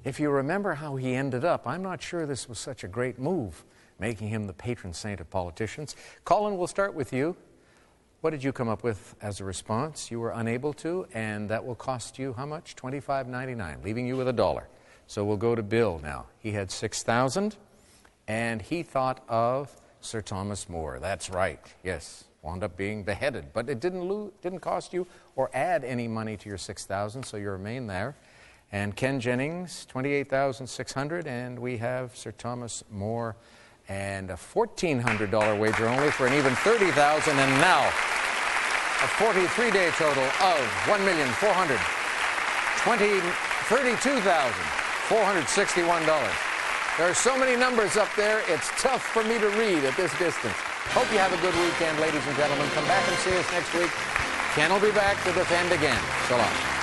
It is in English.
If you remember how he ended up, I'm not sure this was such a great move, making him the patron saint of politicians. Colin, we'll start with you. What did you come up with as a response? You were unable to, and that will cost you how much? $25.99, leaving you with $1. So we'll go to Bill now. He had $6,000, and he thought of Sir Thomas More. That's right, yes. Wound up being beheaded, but it didn't cost you or add any money to your $6,000, so you remain there. And Ken Jennings, $28,600, and we have Sir Thomas More and a $1,400 wager only for an even $30,000, and now a 43-day total of $1,432,461. There are so many numbers up there, it's tough for me to read at this distance. Hope you have a good weekend, ladies and gentlemen. Come back and see us next week. Ken will be back to defend again. So long.